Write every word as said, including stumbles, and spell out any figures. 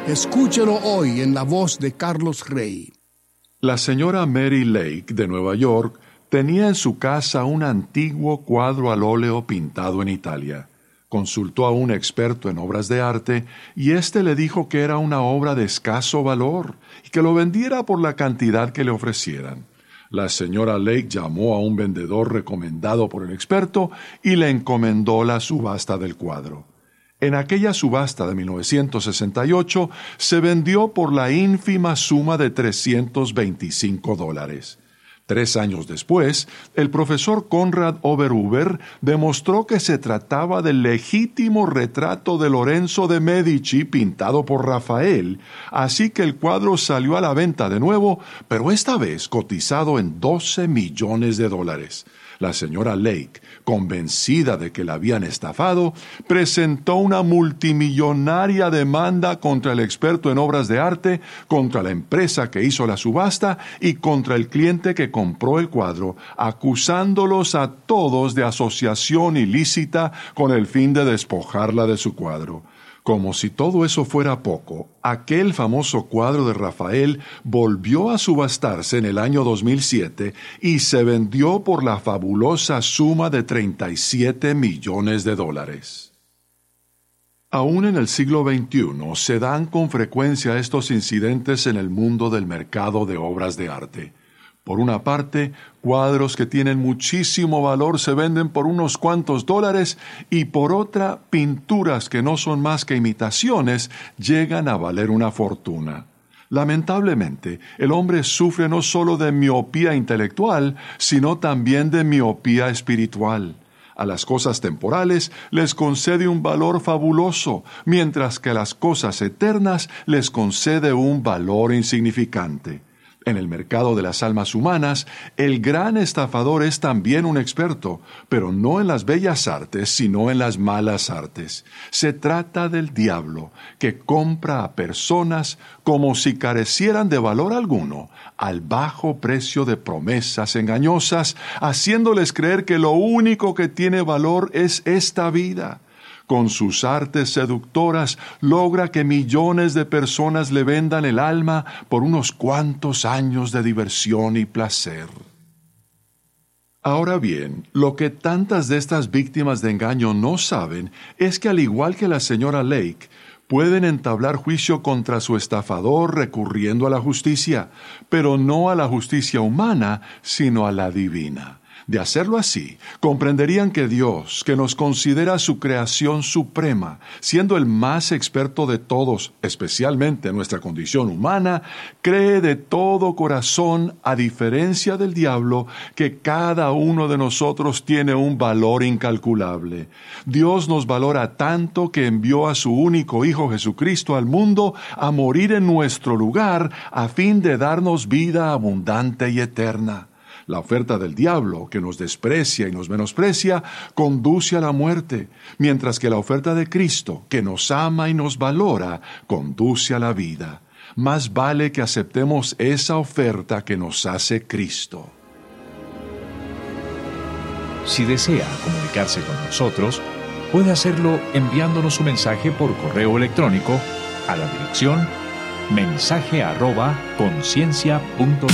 Escúchelo hoy en la voz de Carlos Rey. La señora Mary Lake de Nueva York tenía en su casa un antiguo cuadro al óleo pintado en Italia. Consultó a un experto en obras de arte y éste le dijo que era una obra de escaso valor y que lo vendiera por la cantidad que le ofrecieran. La señora Lake llamó a un vendedor recomendado por el experto y le encomendó la subasta del cuadro. En aquella subasta de mil novecientos sesenta y ocho se vendió por la ínfima suma de trescientos veinticinco dólares. Tres años después, el profesor Conrad Oberhuber demostró que se trataba del legítimo retrato de Lorenzo de Medici pintado por Rafael, así que el cuadro salió a la venta de nuevo, pero esta vez cotizado en doce millones de dólares. La señora Lake, convencida de que la habían estafado, presentó una multimillonaria demanda contra el experto en obras de arte, contra la empresa que hizo la subasta y contra el cliente que compró el cuadro, acusándolos a todos de asociación ilícita con el fin de despojarla de su cuadro. Como si todo eso fuera poco, aquel famoso cuadro de Rafael volvió a subastarse en el año dos mil siete y se vendió por la fabulosa suma de treinta y siete millones de dólares. Aún en el siglo veintiuno se dan con frecuencia estos incidentes en el mundo del mercado de obras de arte. Por una parte, cuadros que tienen muchísimo valor se venden por unos cuantos dólares y por otra, pinturas que no son más que imitaciones llegan a valer una fortuna. Lamentablemente, el hombre sufre no solo de miopía intelectual, sino también de miopía espiritual. A las cosas temporales les concede un valor fabuloso, mientras que a las cosas eternas les concede un valor insignificante. En el mercado de las almas humanas, el gran estafador es también un experto, pero no en las bellas artes, sino en las malas artes. Se trata del diablo, que compra a personas como si carecieran de valor alguno, al bajo precio de promesas engañosas, haciéndoles creer que lo único que tiene valor es esta vida. Con sus artes seductoras logra que millones de personas le vendan el alma por unos cuantos años de diversión y placer. Ahora bien, lo que tantas de estas víctimas de engaño no saben es que al igual que la señora Lake, pueden entablar juicio contra su estafador recurriendo a la justicia, pero no a la justicia humana, sino a la divina. De hacerlo así, comprenderían que Dios, que nos considera su creación suprema, siendo el más experto de todos, especialmente en nuestra condición humana, cree de todo corazón, a diferencia del diablo, que cada uno de nosotros tiene un valor incalculable. Dios nos valora tanto que envió a su único Hijo Jesucristo al mundo a morir en nuestro lugar a fin de darnos vida abundante y eterna. La oferta del diablo, que nos desprecia y nos menosprecia, conduce a la muerte, mientras que la oferta de Cristo, que nos ama y nos valora, conduce a la vida. Más vale que aceptemos esa oferta que nos hace Cristo. Si desea comunicarse con nosotros, puede hacerlo enviándonos un mensaje por correo electrónico a la dirección mensaje arroba conciencia punto